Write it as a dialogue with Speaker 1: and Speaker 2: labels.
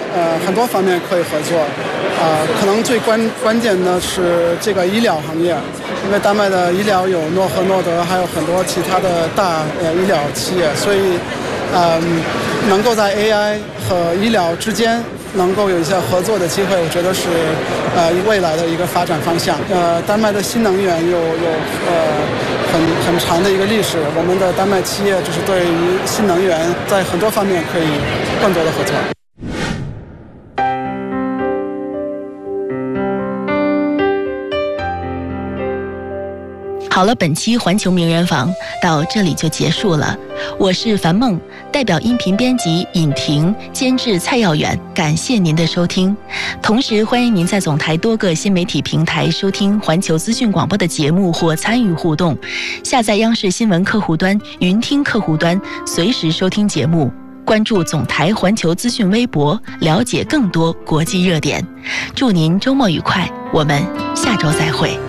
Speaker 1: 很多方面可以合作。可能最关键的是这个医疗行业，因为丹麦的医疗有诺和诺德，还有很多其他的大医疗企业，所以能够在 AI 和医疗之间能够有一些合作的机会，我觉得是未来的一个发展方向。丹麦的新能源有很长的一个历史，我们的丹麦企业就是对于新能源在很多方面可以更多的合作。
Speaker 2: 好了，本期环球名人坊到这里就结束了。我是樊梦，代表音频编辑尹婷，监制蔡耀远，感谢您的收听。同时欢迎您在总台多个新媒体平台收听环球资讯广播的节目或参与互动。下载央视新闻客户端、云听客户端，随时收听节目。关注总台环球资讯微博，了解更多国际热点。祝您周末愉快，我们下周再会。